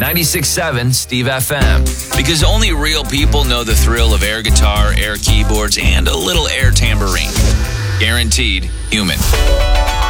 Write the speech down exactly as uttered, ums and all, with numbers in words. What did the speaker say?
ninety-six point seven Steve F M. Because only real people know the thrill of air guitar, air keyboards, and a little air tambourine. Guaranteed human.